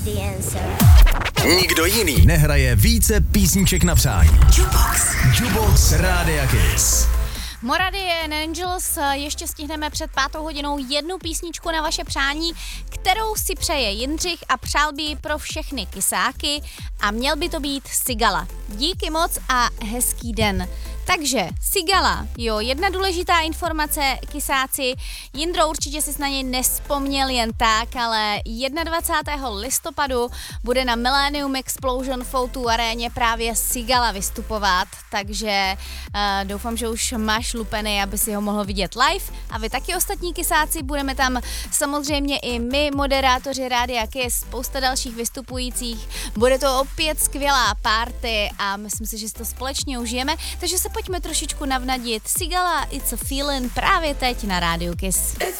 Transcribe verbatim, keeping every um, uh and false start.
the answer. Nikdo jiný nehraje více písniček na přání. Jukebox. Jukebox Rádia Kiss. Morady and Angels, ještě stihneme před pátou hodinou jednu písničku na vaše přání, kterou si přeje Jindřich a přál by ji pro všechny kysáky a měl by to být Sigala. Díky moc a hezký den. Takže Sigala, jo, jedna důležitá informace, kysáci, Jindro, určitě jsi na něj nevzpomněl jen tak, ale dvacátého prvního listopadu bude na Millennium Explosion v ó dva aréně právě Sigala vystupovat, takže uh, doufám, že už máš lupený, aby si ho mohl vidět live a vy taky ostatní kysáci, budeme tam samozřejmě i my, moderátoři Rádia Kiss, spousta dalších vystupujících, bude to opět skvělá party a myslím si, že si to společně užijeme, takže se pojďme trošičku navnadit. Sigala, It's a Feeling právě teď na Rádiu Kiss.